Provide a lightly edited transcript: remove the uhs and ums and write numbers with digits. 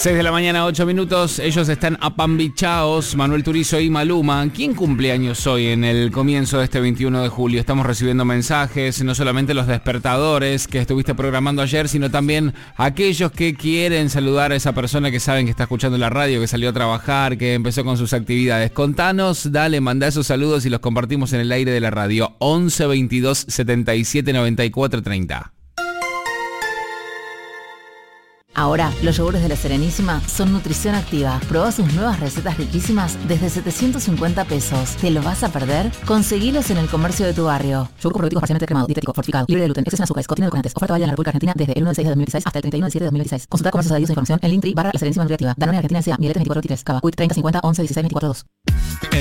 6 de la mañana, 8 minutos. Ellos están apambichaos, Manuel Turizo y Maluma. ¿Quién cumple años hoy en el comienzo de este 21 de julio? Estamos recibiendo mensajes, no solamente los despertadores que estuviste programando ayer, sino también aquellos que quieren saludar a esa persona que saben que está escuchando la radio, que salió a trabajar, que empezó con sus actividades. Contanos, dale, mandá esos saludos y los compartimos en el aire de la radio. 11 22 77 94 30. Ahora, los yogures de La Serenísima son nutrición activa. Probá sus nuevas recetas riquísimas desde 750 pesos. ¿Te lo vas a perder? Conseguilos en el comercio de tu barrio. Yogur probiótico parcialmente cremado, dietético, fortificado, libre de gluten, exceso en azúcares, contiene edulcorantes. Oferta válida en la República Argentina desde el 1 de 6 de 2016 hasta el 31 de 7 de 2016. Consulta comercios adheridos a información en Linktree /La Serenísima Nutriactiva. Danone Argentina S.A. Miletes 24 23. Cava. Quick 30 50 11 16 24 2.